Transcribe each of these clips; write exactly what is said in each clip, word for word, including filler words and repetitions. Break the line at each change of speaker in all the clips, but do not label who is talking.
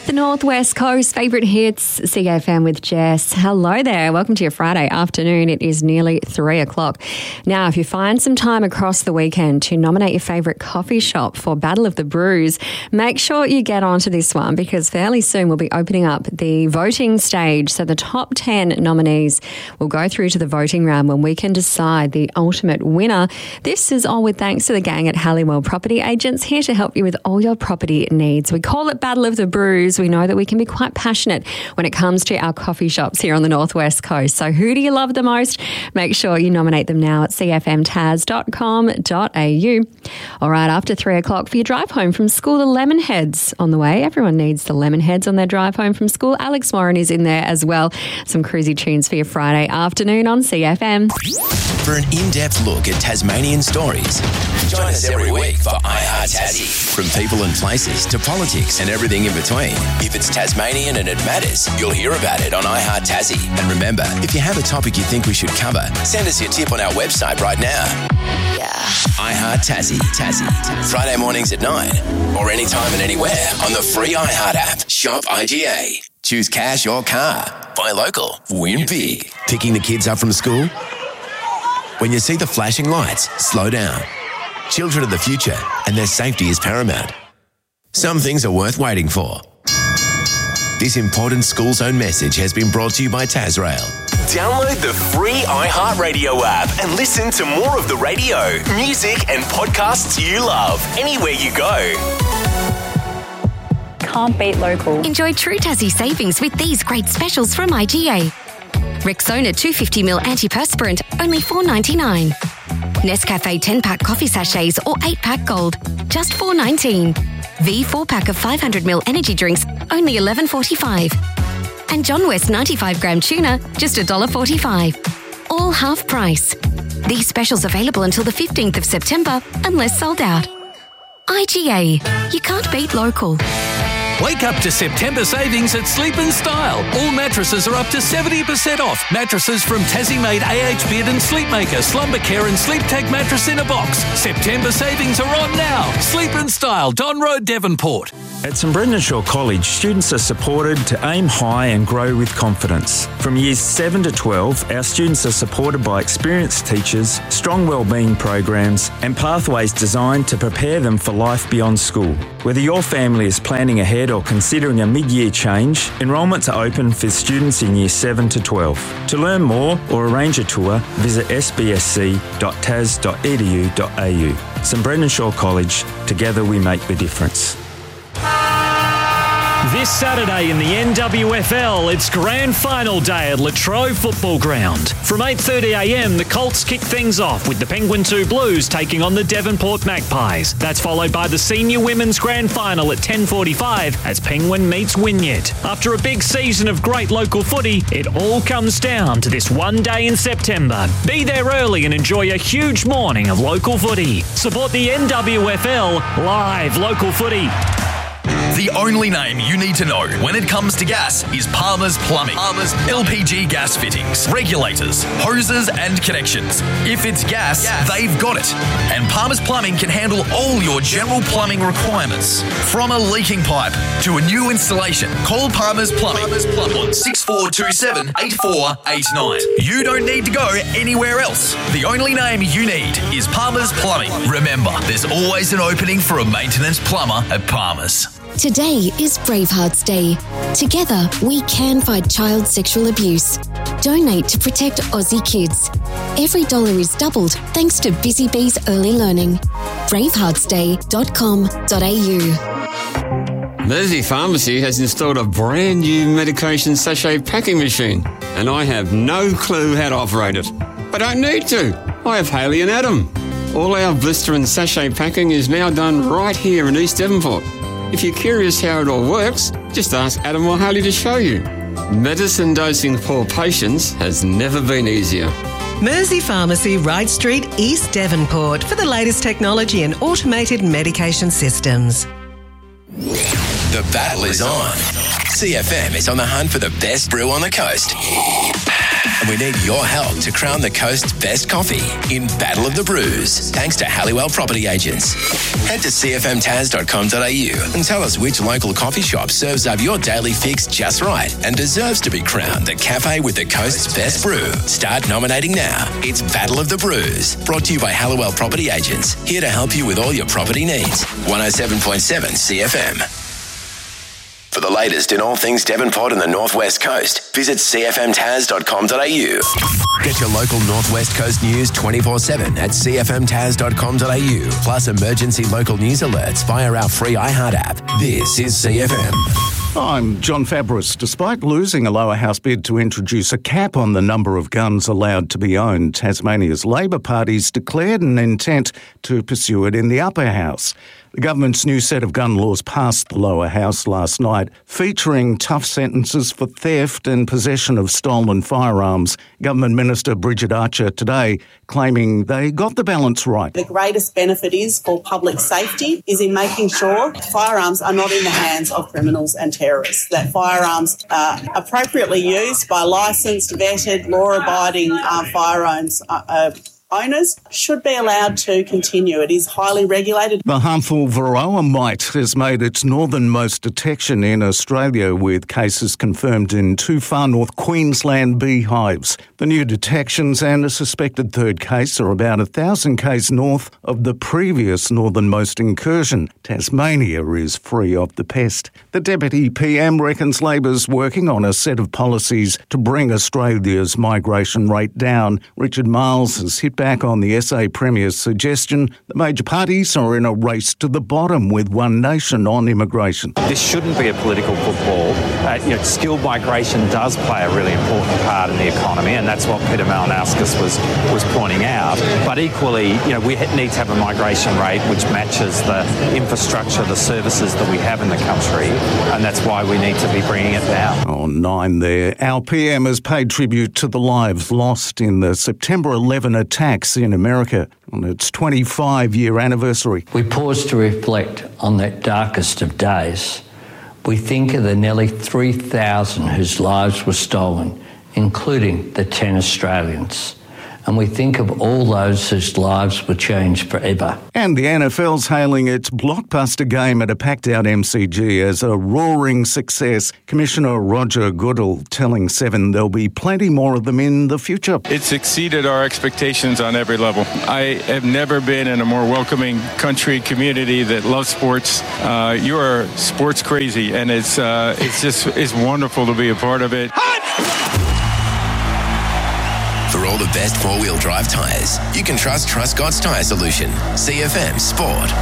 The Northwest Coast, favourite hits, C F M with Jess. Hello there. Welcome to your Friday afternoon. It is nearly three o'clock. Now, if you find some time across the weekend to nominate your favourite coffee shop for Battle of the Brews, make sure you get onto this one because fairly soon we'll be opening up the voting stage. So the top ten nominees will go through to the voting round when we can decide the ultimate winner. This is all with thanks to the gang at Halliwell Property Agents, here to help you with all your property needs. We call it Battle of the Brews. We know that we can be quite passionate when it comes to our coffee shops here on the Northwest Coast. So who do you love the most? Make sure you nominate them now at c f m taz dot com dot a u. All right, after three o'clock for your drive home from school, the Lemonheads on the way. Everyone needs the Lemonheads on their drive home from school. Alex Warren is in there as well. Some cruisy tunes for your Friday afternoon on C F M.
For an in-depth look at Tasmanian stories, join us every week for iHeart Tassie. From people and places to politics and everything in between. If it's Tasmanian and it matters, you'll hear about it on iHeart Tassie. And remember, if you have a topic you think we should cover, send us your tip on our website right now. Yeah. iHeart Tassie. Tassie. Friday mornings at nine or anytime and anywhere on the free iHeart app. Shop I G A. Choose cash or car. Buy local. Win big. Picking the kids up from school? When you see the flashing lights, slow down. Children are the future and their safety is paramount. Some things are worth waiting for. This important school zone message has been brought to you by Tasrail.
Download the free iHeartRadio app and listen to more of the radio, music and podcasts you love anywhere you go.
Can't beat local.
Enjoy true Tassie savings with these great specials from I G A. Rexona two hundred fifty milliliter antiperspirant, only four dollars ninety-nine. Nescafe ten-pack coffee sachets or eight-pack gold, just four dollars nineteen. V four-pack of five hundred milliliter energy drinks, only eleven dollars forty-five. And John West ninety-five gram tuna, just one dollar forty-five. All half price. These specials available until the fifteenth of September, unless sold out. I G A. You can't beat local.
Wake up to September savings at Sleep and Style. All mattresses are up to seventy percent off. Mattresses from Tassie-made A H Bed and Sleepmaker, Slumber Care and Sleep Tech mattress in a box. September savings are on now. Sleep and Style, Don Road, Devonport.
At St Brendan Shaw College, students are supported to aim high and grow with confidence. From years seven to twelve, our students are supported by experienced teachers, strong wellbeing programs and pathways designed to prepare them for life beyond school. Whether your family is planning ahead or considering a mid-year change, enrolments are open for students in years seven to twelve. To learn more or arrange a tour, visit s b s c dot tas dot e d u dot a u. St Brendan Shaw College, together we make the difference.
This Saturday in the N W F L, it's Grand Final Day at Latrobe Football Ground. From eight thirty a m, the Colts kick things off with the Penguin two Blues taking on the Devonport Magpies. That's followed by the Senior Women's Grand Final at ten forty-five as Penguin meets Wynyard. After a big season of great local footy, it all comes down to this one day in September. Be there early and enjoy a huge morning of local footy. Support the N W F L, live local footy.
The only name you need to know when it comes to gas is Palmer's Plumbing. Palmer's L P G gas fittings, regulators, hoses and connections. If it's gas, gas, they've got it. And Palmer's Plumbing can handle all your general plumbing requirements. From a leaking pipe to a new installation, call Palmer's Plumbing, Palmer's Plumbing on six four two seven, eight four eight nine. You don't need to go anywhere else. The only name you need is Palmer's Plumbing. Remember, there's always an opening for a maintenance plumber at Palmer's.
Today is Bravehearts Day. Together, we can fight child sexual abuse. Donate to protect Aussie kids. Every dollar is doubled thanks to Busy Bees Early Learning. bravehearts day dot com dot a u.
Mersey Pharmacy has installed a brand new medication sachet packing machine, and I have no clue how to operate it. I don't need to. I have Haley and Adam. All our blister and sachet packing is now done right here in East Devonport. If you're curious how it all works, just ask Adam or Haley to show you. Medicine dosing for patients has never been easier.
Mersey Pharmacy, Wright Street, East Devonport, for the latest technology and automated medication systems.
The battle is on. C F M is on the hunt for the best brew on the coast. And we need your help to crown the coast's best coffee in Battle of the Brews, thanks to Halliwell Property Agents. Head to c f m tas dot com dot a u and tell us which local coffee shop serves up your daily fix just right and deserves to be crowned the cafe with the coast's best brew. Start nominating now. It's Battle of the Brews, brought to you by Halliwell Property Agents, here to help you with all your property needs. one oh seven point seven C F M. For the latest in all things Devonport and the North West Coast, visit c f m tas dot com dot a u. Get your local North West Coast news twenty-four seven at c f m tas dot com dot a u, plus emergency local news alerts via our free iHeart app. This is C F M.
I'm John Fabris. Despite losing a lower house bid to introduce a cap on the number of guns allowed to be owned, Tasmania's Labor Party's declared an intent to pursue it in the upper house. The government's new set of gun laws passed the lower house last night, featuring tough sentences for theft and possession of stolen firearms. Government Minister Bridget Archer today claiming they got the balance right.
The greatest benefit is for public safety is in making sure firearms are not in the hands of criminals and terrorists, that firearms are appropriately used by licensed, vetted, law-abiding uh, firearms uh, uh, owners should be allowed to continue. It is highly regulated.
The harmful Varroa mite has made its northernmost detection in Australia, with cases confirmed in two far north Queensland beehives. The new detections and a suspected third case are about a thousand k's north of the previous northernmost incursion. Tasmania is free of the pest. The Deputy P M reckons Labor's working on a set of policies to bring Australia's migration rate down. Richard Marles has hit back on the S A Premier's suggestion that major parties are in a race to the bottom with One Nation on immigration.
This shouldn't be a political football. Uh, you know, skilled migration does play a really important part in the economy, and that's what Peter Malinauskas was was pointing out. But equally, you know, we need to have a migration rate which matches the infrastructure, the services that we have in the country, and that's why we need to be bringing it down.
On nine there, our P M has paid tribute to the lives lost in the September eleventh attack in America on its twenty-five-year anniversary.
We pause to reflect on that darkest of days. We think of the nearly three thousand whose lives were stolen, including the ten Australians. And we think of all those whose lives were changed forever.
And the N F L's hailing its blockbuster game at a packed-out M C G as a roaring success. Commissioner Roger Goodall telling Seven there'll be plenty more of them in the future.
It's exceeded our expectations on every level. I have never been in a more welcoming country, community that loves sports. Uh, you are sports crazy, and it's uh, it's just it's wonderful to be a part of it.
For all the best four-wheel drive tyres, you can trust Truscott's Tyre Solution. C F M Sport.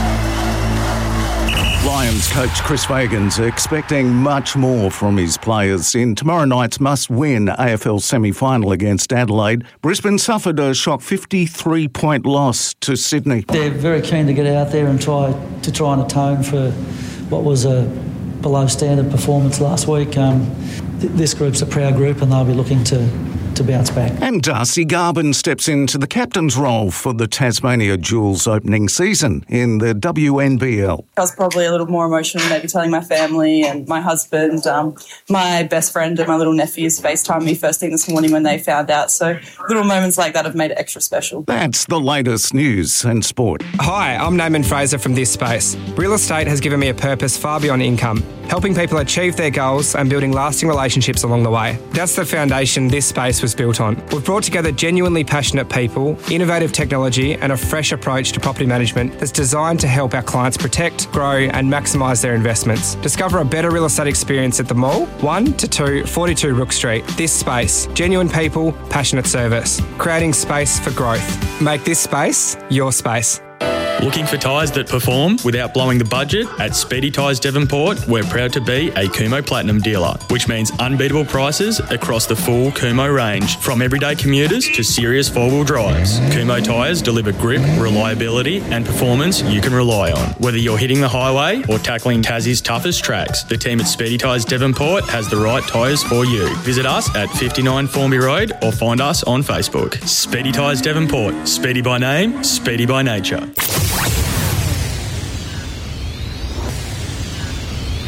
Lions coach Chris Fagan's expecting much more from his players in tomorrow night's must-win A F L semi-final against Adelaide. Brisbane suffered a shock fifty-three point loss to Sydney.
They're very keen to get out there and try to try and atone for what was a below-standard performance last week. Um, th- this group's a proud group, and they'll be looking to to bounce back.
And Darcy Garvin steps into the captain's role for the Tasmania Jewels opening season in the W N B L.
I was probably a little more emotional, maybe telling my family and my husband. Um, my best friend and my little nephews FaceTimed me first thing this morning when they found out. So little moments like that have made it extra special.
That's the latest news and sport.
Hi, I'm Naaman Fraser from This Space. Real estate has given me a purpose far beyond income, helping people achieve their goals and building lasting relationships along the way. That's the foundation This Space was built on. We've brought together genuinely passionate people, innovative technology and a fresh approach to property management that's designed to help our clients protect, grow and maximise their investments. Discover a better real estate experience at the Mall, one to two forty-two Rook Street. This Space. Genuine people, passionate service. Creating space for growth. Make this space your space.
Looking for tyres that perform without blowing the budget? At Speedy Tyres Devonport, we're proud to be a Kumho Platinum dealer, which means unbeatable prices across the full Kumho range, from everyday commuters to serious four-wheel drives. Kumho tyres deliver grip, reliability and performance you can rely on. Whether you're hitting the highway or tackling Tassie's toughest tracks, the team at Speedy Tyres Devonport has the right tyres for you. Visit us at fifty-nine Formby Road or find us on Facebook. Speedy Tyres Devonport. Speedy by name, speedy by nature.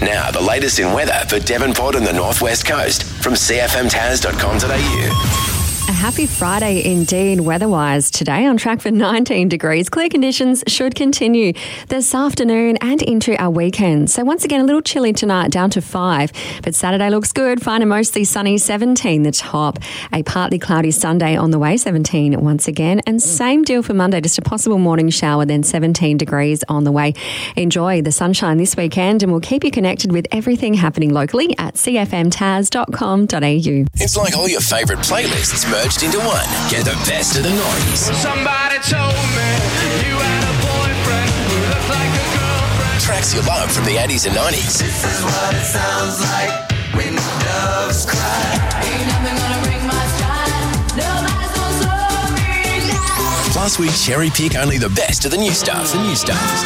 Now, the latest in weather for Devonport and the Northwest Coast from c f m taz dot com dot a u.
A happy Friday indeed weather-wise. Today on track for nineteen degrees. Clear conditions should continue this afternoon and into our weekend. So once again, a little chilly tonight, down to five. But Saturday looks good. Fine and mostly sunny, seventeen the top. A partly cloudy Sunday on the way, seventeen once again. And same deal for Monday, just a possible morning shower, then seventeen degrees on the way. Enjoy the sunshine this weekend and we'll keep you connected with everything happening locally at c f m taz dot com dot a u.
It's like all your favourite playlists merged into one. Get the best of the nineties.
Somebody told me you had a boyfriend who looked like a girlfriend.
Tracks you love from the eighties and nineties.
This is what it sounds like when doves cry. Ain't nothing gonna bring my shine. Nobody's gonna slow me down.
Plus, we cherry pick only the best of the new stuff. The new stuff.